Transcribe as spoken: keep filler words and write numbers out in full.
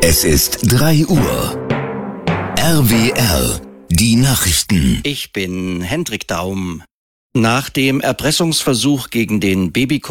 Es ist drei Uhr. R W R, die Nachrichten. Ich bin Hendrik Daum. Nach dem Erpressungsversuch gegen den Baby